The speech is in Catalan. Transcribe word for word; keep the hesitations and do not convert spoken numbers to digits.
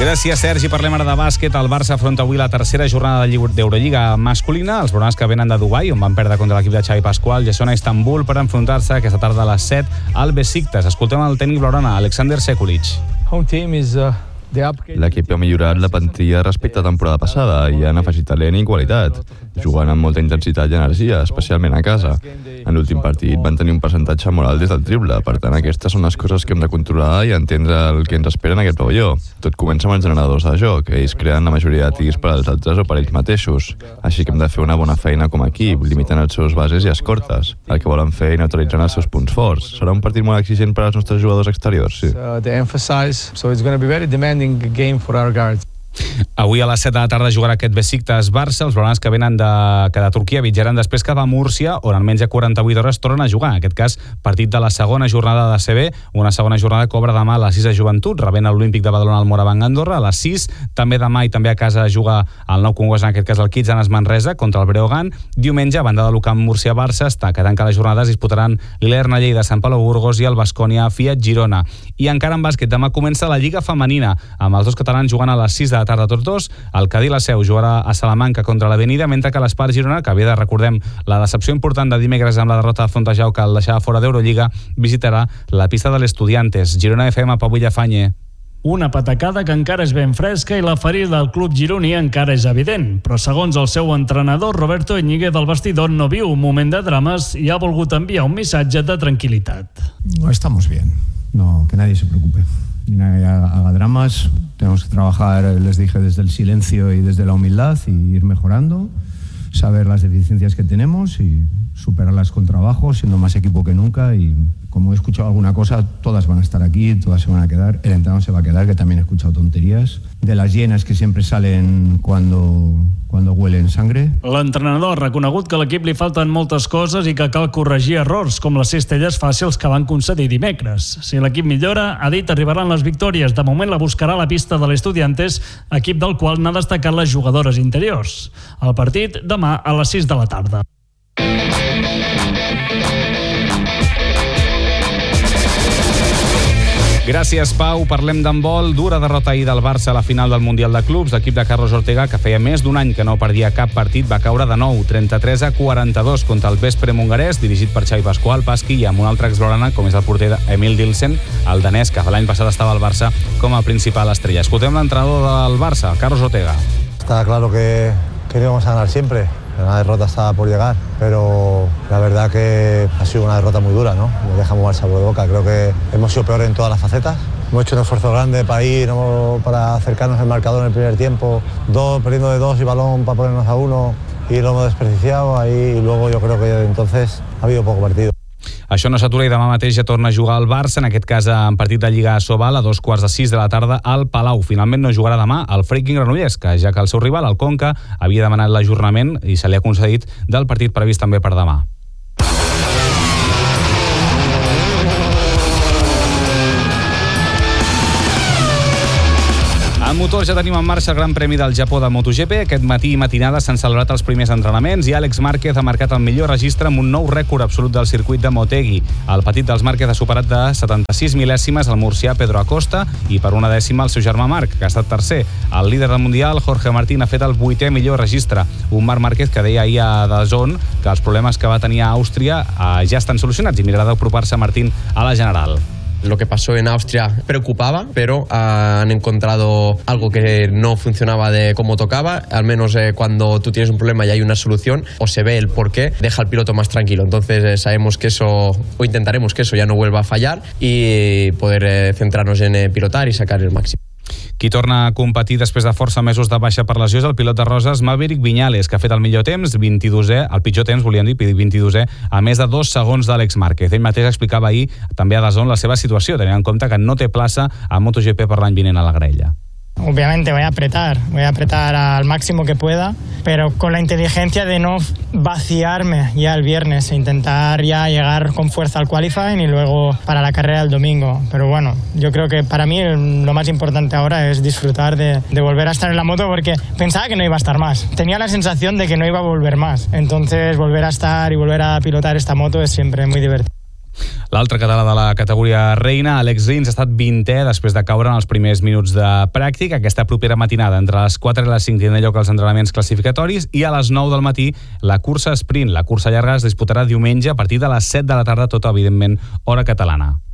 Gràcies, Sergi. Parlem ara de bàsquet. El Barça afronta avui la tercera jornada d'Eurolliga masculina. Els blaugranes que venen de Dubai, on van perdre contra l'equip de Xavi Pasqual, ja són a Istanbul per enfrontar-se aquesta tarda a les set al Besiktas. Escoltem el tècnic blaugrana, Alexander Sekulic. L'equip ha millorat la plantilla respecte a la temporada passada i han afegit talent i qualitat, jugant amb molta intensitat i energia, especialment a casa. En l'últim partit van tenir un percentatge molt alt des del triple, per tant aquestes són les coses que hem de controlar i entendre el que ens espera en aquest pavelló. Tot comença amb els generadors de joc, ells creen la majoria de tirs per als altres o per ells mateixos, així que hem de fer una bona feina com a equip, limitant els seus bases i escortes, el que volen fer i neutralitzant els seus punts forts. Serà un partit molt exigent per als nostres jugadors exteriors, sí. Game for our guards. Avui a les set de la tarda jugarà aquest Besiktas-Barça. Els blaugranes que venen de, que de Turquia viatjaran després cap a Múrcia, on en menys de quaranta-vuit hores tornen a jugar. En aquest cas, partit de la segona jornada de C B, una segona jornada que obre demà a les sis de Joventut, rebent l'Olímpic de Badalona al Morabanc Andorra. A les sis, també demà i també a casa juga el Nou Congost, en aquest cas el Kitsanes Manresa, contra el Breogán. Diumenge, a banda de l'U Camp Múrcia-Barça, està que tanca les jornades, disputaran l'Ilerna Lleida, Sant Pau Burgos i el Baskonia Fiat Girona. I encara en bàsquet, demà comença la Lliga Femenina, amb els dos catalans jugant a les sis de la tarda tots dos. El Cadí la Seu jugarà a Salamanca contra l'Avenida, mentre que l'Espart Girona, que havia de, recordem, la decepció important de dimecres amb la derrota de Fontejau que el deixava fora d'Eurolliga, visitarà la pista de l'Estudiantes. Girona F M, Pau Villafañe. Una patacada que encara és ben fresca i la ferida del club gironí encara és evident, però segons el seu entrenador, Roberto Eñiguez, del vestidor no viu un moment de drames i ha volgut enviar un missatge de tranquil·litat. No estamos bien, no, que nadie se preocupe. Ni nadie haga dramas, tenemos que trabajar, les dije, desde el silencio y desde la humildad y ir mejorando, saber las deficiencias que tenemos y superarlas con trabajo, siendo más equipo que nunca. Y como he escuchado alguna cosa, todas van a estar aquí, todas se van a quedar, el entrenador se va a quedar, que también he escuchado tonterías, de las llenas que siempre salen cuando, cuando huelen sangre. L'entrenador ha reconegut que a l'equip li falten moltes coses i que cal corregir errors, com les cistelles fàcils que van concedir dimecres. Si l'equip millora, ha dit, arribaran les victòries. De moment la buscarà a la pista de l'Estudiantes, equip del qual n'ha destacat les jugadores interiors. El partit demà a les sis de la tarda. Gràcies, Pau. Parlem d'handbol. Dura derrota ahir del Barça a la final del Mundial de Clubs. L'equip de Carlos Ortega, que feia més d'un any que no perdia cap partit, va caure de nou, trenta-tres a quaranta-dos, contra el Veszprém hongarès, dirigit per Xavi Pasqual, Pasqui, i amb un altre exblaugrana, com és el porter Emil Dilsen, el danès, que l'any passat estava al Barça com a principal estrella. Escoltem l'entrenador del Barça, Carlos Ortega. Está claro que, que no íbamos a ganar siempre. La derrota estaba por llegar, pero la verdad que ha sido una derrota muy dura, ¿no? Nos deja muy mal sabor de boca. Creo que hemos sido peores en todas las facetas. Hemos hecho un esfuerzo grande para ir, ¿no? Para acercarnos al marcador en el primer tiempo. Dos, perdiendo de dos y balón para ponernos a uno, y lo hemos desperdiciado ahí, y luego yo creo que entonces ha habido poco partido. Això no s'atura i demà mateix ja torna a jugar al Barça, en aquest cas en partit de Lliga a Sobal, a dos quarts de sis de la tarda al Palau. Finalment no jugarà demà el Freiking Granollers, que ja que el seu rival, el Conca, havia demanat l'ajornament i se li ha concedit del partit previst també per demà. En motor ja tenim en marxa el Gran Premi del Japó de MotoGP. Aquest matí i matinada s'han celebrat els primers entrenaments i Àlex Márquez ha marcat el millor registre amb un nou rècord absolut del circuit de Motegi. El petit dels Márquez ha superat de setanta-sis mil·lèsimes el murcià Pedro Acosta i per una dècima el seu germà Marc, que ha estat tercer. El líder del Mundial, Jorge Martín, ha fet el vuitè millor registre. Un Marc Márquez que deia ahir a D A Z N que els problemes que va tenir a Àustria eh, ja estan solucionats i mirarà d'apropar-se Martín a la general. Lo que pasó en Austria preocupaba, pero uh, han encontrado algo que no funcionaba de como tocaba. Al menos eh, cuando tú tienes un problema y hay una solución, o se ve el porqué, deja al piloto más tranquilo. Entonces eh, sabemos que eso, o intentaremos que eso ya no vuelva a fallar y poder eh, centrarnos en eh, pilotar y sacar el máximo. Qui torna a competir després de força mesos de baixa per lesió és el pilot de Roses, Maverick Viñales, que ha fet el millor temps, vint-i-dosè, el pitjor temps, volíem dir, vint-i-dosè, a més de dos segons d'Àlex Márquez. Ell mateix explicava ahir també a D A Z N la seva situació, tenint en compte que no té plaça a MotoGP per l'any vinent a la graella. Obviamente voy a apretar, voy a apretar al máximo que pueda, pero con la inteligencia de no vaciarme ya el viernes e intentar ya llegar con fuerza al qualifying y luego para la carrera del domingo. Pero bueno, yo creo que para mí lo más importante ahora es disfrutar de, de volver a estar en la moto, porque pensaba que no iba a estar más. Tenía la sensación de que no iba a volver más. Entonces volver a estar y volver a pilotar esta moto es siempre muy divertido. L'altre català de la categoria reina, Àlex Rins, ha estat vintè després de caure en els primers minuts de pràctica. Aquesta propera matinada, entre les quatre i les cinc, tindrà lloc els entrenaments classificatoris, i a les nou del matí la cursa sprint, la cursa llarga, es disputarà diumenge a partir de les set de la tarda, tota, evidentment, hora catalana.